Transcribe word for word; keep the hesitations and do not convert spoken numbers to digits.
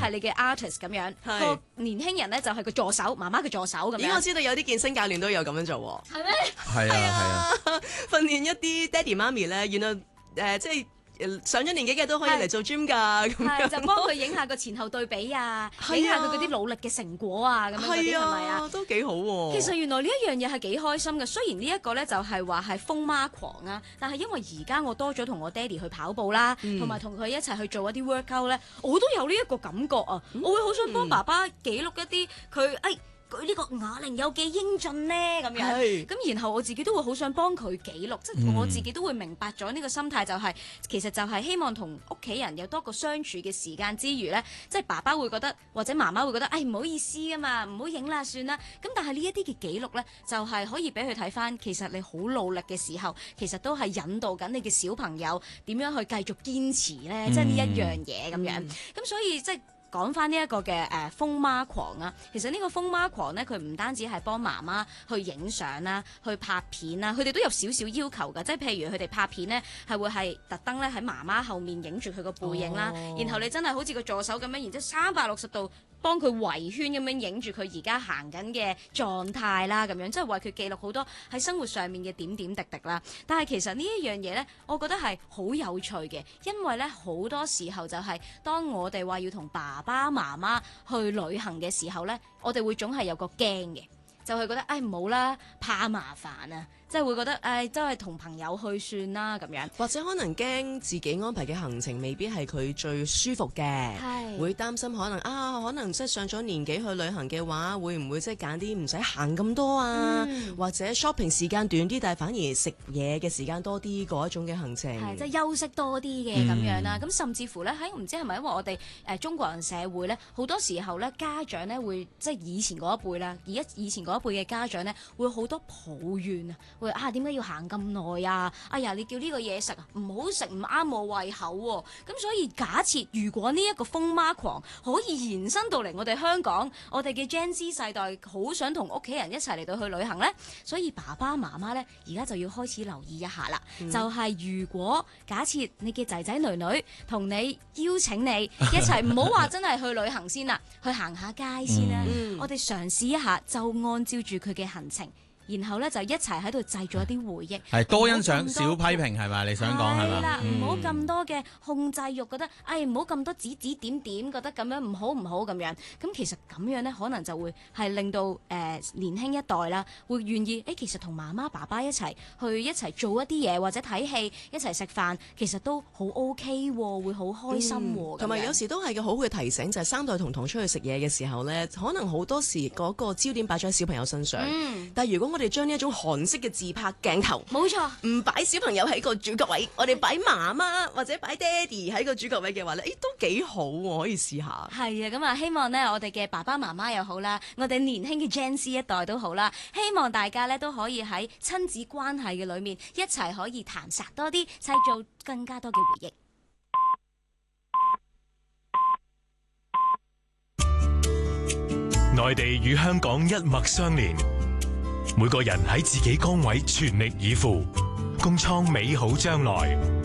係你嘅 artist 咁樣，個年輕人咧就係個助手，媽媽嘅助手咁樣。 咦，我知道有啲健身教練都有咁樣做喎。 係咩？ 係啊係啊， 訓練一啲爹哋媽咪咧，原來誒、呃、即係。上咗年紀嘅都可以嚟做 gym 㗎，咁樣就幫佢影下個前後對比啊，影下佢嗰啲努力嘅成果啊，咁樣嗰啲係咪啊？ 都幾好喎！ 其實原來呢一樣嘢係幾開心嘅，雖然呢一個咧就係話係瘋媽狂啊，但係因為而家我多咗同我爹哋去跑步啦，同埋同佢一齊去做一啲 workout 咧，我都有呢一個感覺啊！嗯、我會好想幫爸爸記錄一啲佢誒。佢呢個啞鈴有幾英俊呢？咁樣，咁然後我自己都會好想幫佢記錄，即係、嗯、我自己都會明白咗呢個心態、就係，就係其實就係希望同屋企人有多個相處嘅時間之餘呢，即係爸爸會覺得或者媽媽會覺得，誒、哎、唔好意思啊嘛，唔好影啦，算啦。咁但係呢一啲嘅記錄呢，就係、係、可以俾佢睇翻，其實你好努力嘅時候，其實都係引導緊你嘅小朋友點樣去繼續堅持呢？即係呢一樣嘢咁樣。咁、嗯、所以即係。講翻呢一個嘅誒瘋媽狂啊，其實呢個瘋媽狂咧，佢唔單止係幫媽媽去影相啦、去拍片啦，佢哋都有少少要求㗎，即係譬如佢哋拍片咧係會係特登咧喺媽媽後面影住佢個背影啦，哦、然後你真係好似個助手咁樣，然之後三百六十度幫佢圍圈咁樣影住佢而家行緊嘅狀態啦，咁樣即係為佢記錄好多喺生活上面嘅點點滴滴啦。但係其實呢一樣嘢咧，我覺得係好有趣嘅，因為咧好多時候就係當我哋話要同爸爸媽媽去旅行嘅時候呢，我哋會總係有個驚嘅，就係覺得唉唔好啦，怕麻煩啊，即係會覺得唉都係同朋友去算啦咁樣， 或者可能驚自己安排嘅行程未必係佢最舒服嘅， 係會擔心可能啊，可能即係上咗年紀去旅行嘅話，會唔會即係揀啲唔使行咁多啊，嗯、或者 shopping 時間短啲，但係反而食嘢嘅時間多啲嗰一種嘅行程， 係即係休息多啲嘅咁樣啦。咁、嗯、甚至乎咧喺唔知係咪因為我哋誒、呃、中國人社會咧，好多時候咧家長咧會即係以前嗰一輩啦，而家以前嗰一輩嘅家長咧會好多抱怨啊。會啊點解要行咁耐啊？哎呀，你叫呢個嘢食啊，唔好食，唔啱我胃口喎。咁所以假設如果呢一個瘋媽狂可以延伸到嚟我哋香港，我哋嘅 Gen Z 世代好想同屋企人一齊嚟到去旅行呢。所以爸爸媽媽呢，而家就要開始留意一下啦。嗯、就係如果假設你嘅仔仔女女同你邀請你一齊，唔好話真係去旅行先啦，去行下街先啦。嗯、我哋嘗試一下，就按照住佢嘅行程。然後咧就一齊喺度製造一啲回憶， 係多欣賞少批評係咪？你想講係嘛？ 係啦，唔好咁多嘅控制欲，覺得誒唔好咁多指指點點，覺得咁樣唔好唔好咁樣。咁其實咁樣咧，可能就會係令到誒、呃、年輕一代啦，會願意誒其實同媽媽爸爸一齊去一齊做一啲嘢，或者睇戲一齊食飯，其實都好 OK 喎，會好開心喎。 同埋、嗯、有時都係個好嘅提醒，就係、是、三代同堂出去食嘢嘅時候咧，可能好多時嗰個焦點擺咗喺小朋友身上。嗯、但係如果我哋將呢一種韓式嘅自拍鏡頭， 冇錯， 唔擺小朋友喺個主角位，我哋擺媽媽或者擺爹哋喺個主角位嘅話咧，誒都幾好喎，可以試下。 係啊，咁啊，希望呢，我哋嘅爸爸媽媽又好啦，我哋年輕嘅 Gen Z 一代都好啦，希望大家咧都可以喺親子關係嘅裏面一齊可以談殺多啲，製造更加多嘅回憶。 內地與香港一脈相連，每個人喺自己崗位全力以赴，共創美好將來。